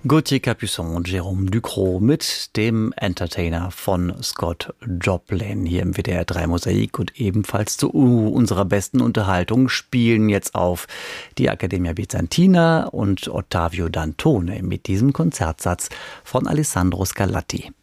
Gauthier Capuçon und Jérôme Ducrot mit dem Entertainer von Scott Joplin hier im WDR 3 Mosaik. Und ebenfalls zu unserer besten Unterhaltung spielen jetzt auf die Accademia Bizantina und Ottavio Dantone mit diesem Konzertsatz von Alessandro Scarlatti.